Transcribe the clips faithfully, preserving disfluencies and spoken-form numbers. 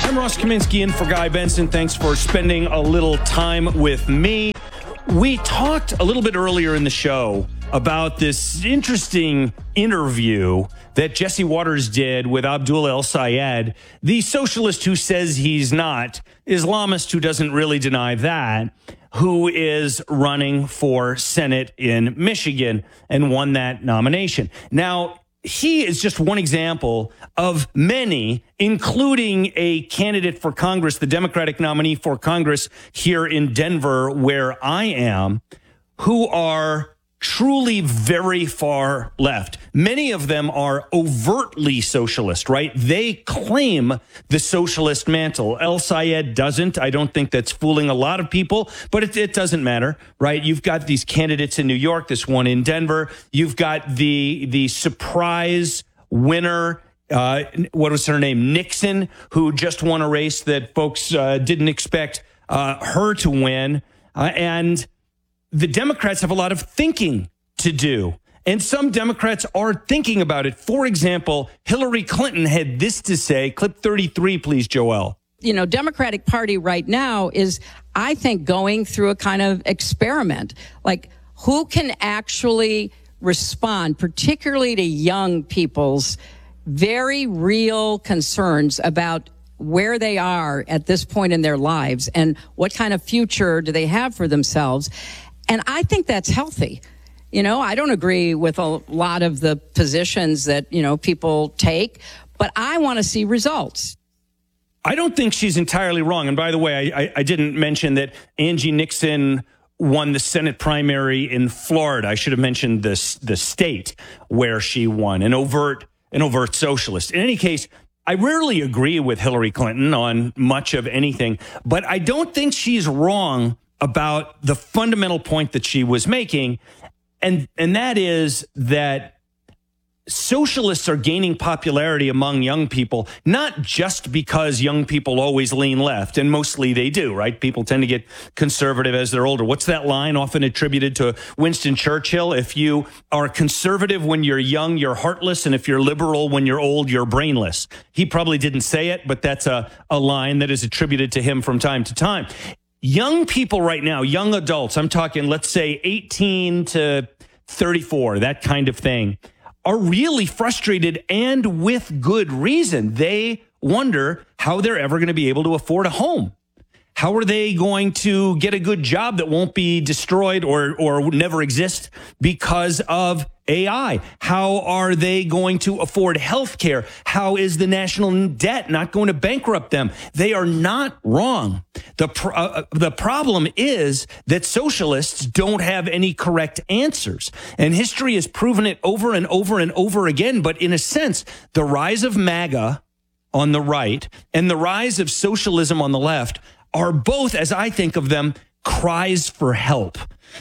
I'm Ross Kaminsky in for Guy Benson. Thanks for spending a little time with me. We talked a little bit earlier in the show about this interesting interview that Jesse Waters did with Abdul El-Sayed, the socialist who says he's not, Islamist who doesn't really deny that, who is running for Senate in Michigan and won that nomination. Now, he is just one example of many, including a candidate for Congress, the Democratic nominee for Congress here in Denver, where I am, who are truly very far left. Many of them are overtly socialist, right? They claim the socialist mantle. El-Sayed doesn't. I don't think that's fooling a lot of people, but it, it doesn't matter, right? You've got these candidates in New York, this one in Denver. You've got the the surprise winner, uh, what was her name? Nixon, who just won a race that folks uh, didn't expect uh, her to win. Uh, and the Democrats have a lot of thinking to do. And some Democrats are thinking about it. For example, Hillary Clinton had this to say. Clip thirty-three, please, Joelle. You know, Democratic Party right now is, I think, going through a kind of experiment. Like, who can actually respond, particularly to young people's very real concerns about where they are at this point in their lives and what kind of future do they have for themselves. And I think that's healthy. You know, I don't agree with a lot of the positions that, you know, people take, but I want to see results. I don't think she's entirely wrong. And by the way, I, I didn't mention that Angie Nixon won the Senate primary in Florida. I should have mentioned this, the state where she won, an overt, an overt socialist. In any case, I rarely agree with Hillary Clinton on much of anything, but I don't think she's wrong about the fundamental point that she was making, and and that is that socialists are gaining popularity among young people, not just because young people always lean left, and mostly they do, right? People tend to get conservative as they're older. What's that line often attributed to Winston Churchill? If you are conservative when you're young, you're heartless, and if you're liberal when you're old, you're brainless. He probably didn't say it, but that's a, a line that is attributed to him from time to time. Young people right now, young adults, I'm talking, let's say eighteen to thirty-four, that kind of thing, are really frustrated, and with good reason. They wonder how they're ever going to be able to afford a home. How are they going to get a good job that won't be destroyed or, or never exist because of A I? How are they going to afford health care? How is the national debt not going to bankrupt them? They are not wrong. The, pr- uh, the problem is that socialists don't have any correct answers. And history has proven it over and over and over again. But in a sense, the rise of MAGA on the right and the rise of socialism on the left are both, as I think of them, cries for help.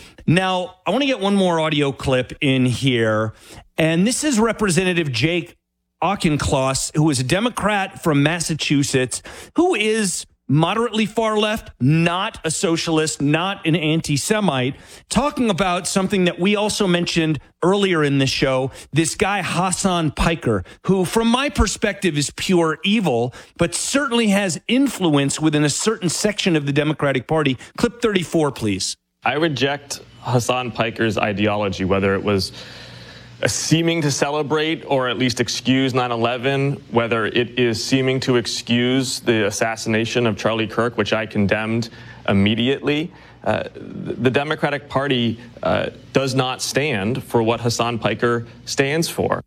Now, I want to get one more audio clip in here, and this is Representative Jake Auchincloss, who is a Democrat from Massachusetts, who is moderately far left, not a socialist, not an anti-Semite, talking about something that we also mentioned earlier in the show, this guy Hasan Piker, who from my perspective is pure evil, but certainly has influence within a certain section of the Democratic Party. Clip thirty-four, please. I reject Hasan Piker's ideology, whether it was seeming to celebrate or at least excuse nine eleven, whether it is seeming to excuse the assassination of Charlie Kirk, which I condemned immediately. Uh, the Democratic Party uh, does not stand for what Hasan Piker stands for.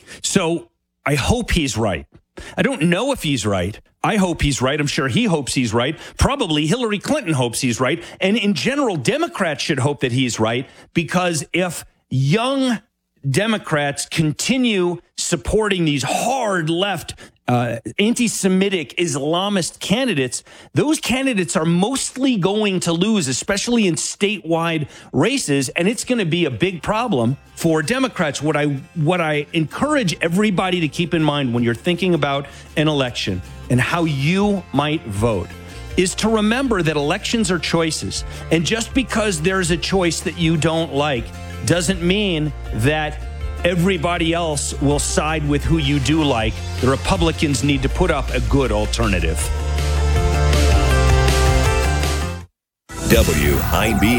So I hope he's right. I don't know if he's right. I hope he's right. I'm sure he hopes he's right. Probably Hillary Clinton hopes he's right. And in general, Democrats should hope that he's right, because if young Democrats continue supporting these hard left, uh, anti-Semitic Islamist candidates, those candidates are mostly going to lose, especially in statewide races, and it's going to be a big problem for Democrats. What I what I encourage everybody to keep in mind when you're thinking about an election and how you might vote is to remember that elections are choices, and just because there's a choice that you don't like doesn't mean that everybody else will side with who you do like. The Republicans need to put up a good alternative. W I B